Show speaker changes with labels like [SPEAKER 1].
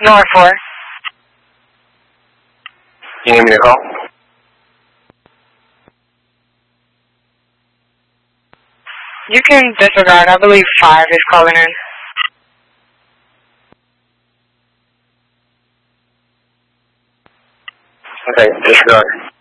[SPEAKER 1] Nor 4.
[SPEAKER 2] You need me to call?
[SPEAKER 1] You can disregard. I believe 5 is calling in.
[SPEAKER 2] Okay, disregard.